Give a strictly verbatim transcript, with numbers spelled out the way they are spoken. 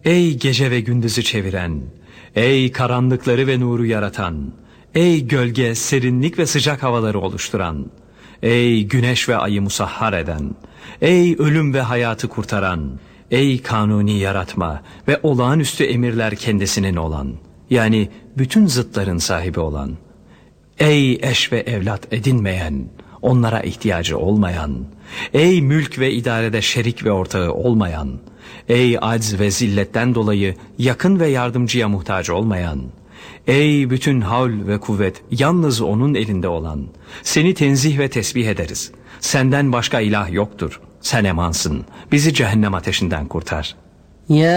Ey gece ve gündüzü çeviren, ey karanlıkları ve nuru yaratan, ey gölge, serinlik ve sıcak havaları oluşturan, ey güneş ve ayı musahhar eden, ey ölüm ve hayatı kurtaran, ey kanuni yaratma ve olağanüstü emirler kendisinin olan, yani bütün zıtların sahibi olan, ey eş ve evlat edinmeyen, onlara ihtiyacı olmayan, ey mülk ve idarede şerik ve ortağı olmayan, ey acz ve zilletten dolayı yakın ve yardımcıya muhtaç olmayan, ey bütün havl ve kuvvet yalnız onun elinde olan, seni tenzih ve tesbih ederiz. Senden başka ilah yoktur. Sen emansın. Bizi cehennem ateşinden kurtar. Ya